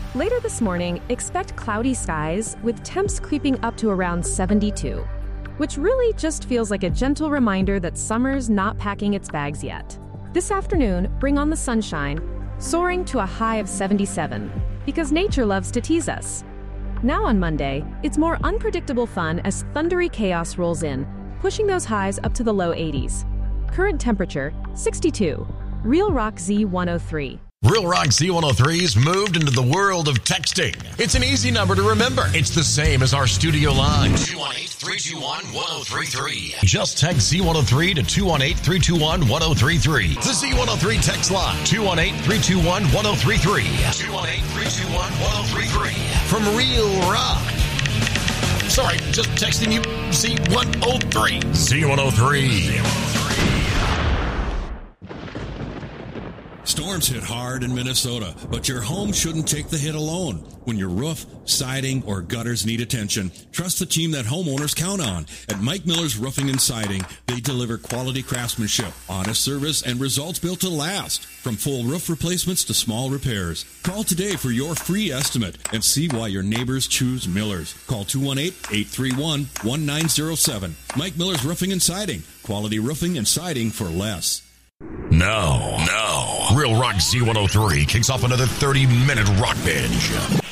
Later this morning, expect cloudy skies with temps creeping up to around 72, which really just feels like a gentle reminder that summer's not packing its bags yet. This afternoon, bring on the sunshine, soaring to a high of 77, because nature loves to tease us. Now on Monday, it's more unpredictable fun as thundery chaos rolls in, pushing those highs up to the low 80s. Current temperature, 62. Real Rock Z103. Real Rock Z103's moved into the world of texting. It's an easy number to remember. It's the same as our studio line. 218-321-1033. Just text Z103 to 218-321-1033. The Z103 text line. 218-321-1033. 218-321-1033. From Real Rock. Sorry, just texting you Z103. Z103. Storms hit hard in Minnesota, but your home shouldn't take the hit alone. When your roof, siding, or gutters need attention, trust the team that homeowners count on. At Mike Miller's Roofing and Siding, they deliver quality craftsmanship, honest service, and results built to last. From full roof replacements to small repairs. Call today for your free estimate and see why your neighbors choose Miller's. Call 218-831-1907. Mike Miller's Roofing and Siding. Quality roofing and siding for less. No. Real Rock Z103 kicks off another 30-minute rock binge.